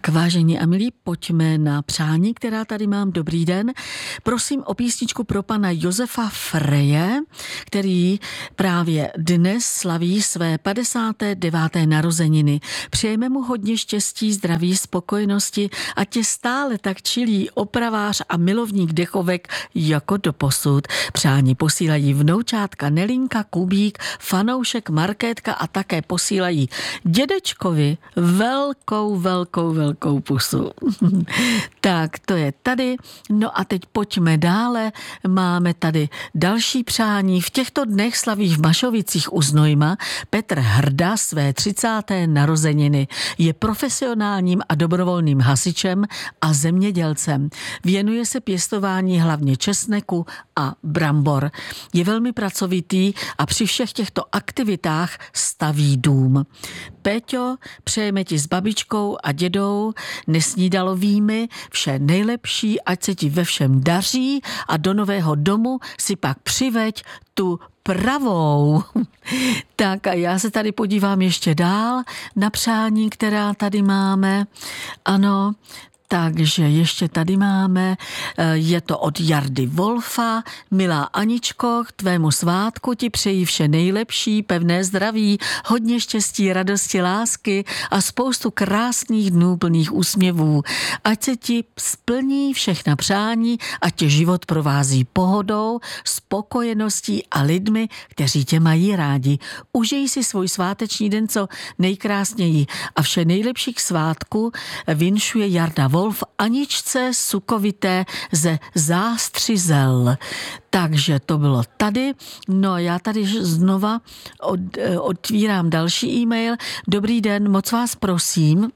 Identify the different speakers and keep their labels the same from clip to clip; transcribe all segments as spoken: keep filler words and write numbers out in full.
Speaker 1: Tak, vážení a milí, pojďme na přání, která tady mám. Dobrý den. Prosím o písničku pro pana Josefa Freje, který právě dnes slaví své padesáté deváté narozeniny. Přejeme mu hodně štěstí, zdraví, spokojenosti a tě stále tak čilý opravář a milovník dechovek jako doposud. Přání posílají vnoučátka Nelinka, Kubík, fanoušek Markétka a také posílají dědečkovi velkou, velkou, velkou pusu. Tak, to je tady. No a teď pojďme dále. Máme tady další přání. V těchto dnech slaví v Mašovicích u Znojma Petr Hrda své třicáté narozeniny. Je profesionálním a dobrovolným hasičem a zemědělcem. Věnuje se pěstování hlavně česneku a brambor. Je velmi pracovitý a při všech těchto aktivitách staví dům. Péťo, přejeme ti s babičkou a dědou nesnídalovými vše nejlepší, ať se ti ve všem daří a do nového domu si pak přiveď tu pravou. Tak a já se tady podívám ještě dál na přání, která tady máme. Ano, takže ještě tady máme, je to od Jardy Wolfa. Milá Aničko, k tvému svátku ti přeji vše nejlepší, pevné zdraví, hodně štěstí, radosti, lásky a spoustu krásných dnů plných úsměvů. Ať se ti splní všechna přání, ať tě život provází pohodou, spokojeností a lidmi, kteří tě mají rádi. Užij si svůj sváteční den co nejkrásněji a vše nejlepší k svátku vinšuje Jarda Wolf Aničce Sukovité ze Zástřizel. Takže to bylo tady. No já tady znova od, otvírám další e-mail. Dobrý den, moc vás prosím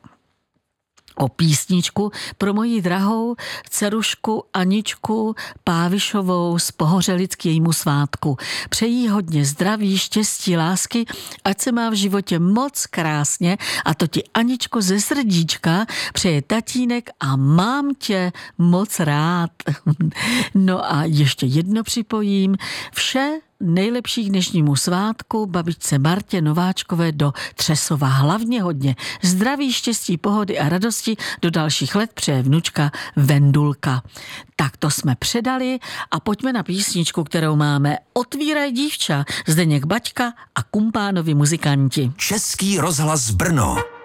Speaker 1: o písničku pro moji drahou dcerušku Aničku Pávišovou z Pohořelic k jejímu svátku. Přeji hodně zdraví, štěstí, lásky, ať se má v životě moc krásně a to ti Aničko ze srdíčka přeje tatínek a mám tě moc rád. No a ještě jedno připojím. Vše nejlepší k dnešnímu svátku babičce Martě Nováčkové do Třesova. Hlavně hodně zdraví, štěstí, pohody a radosti do dalších let přeje vnučka Vendulka. Tak to jsme předali a pojďme na písničku, kterou máme. Otvíraj dívča, Zdeněk Baťka a kumpánovi muzikanti.
Speaker 2: Český rozhlas Brno.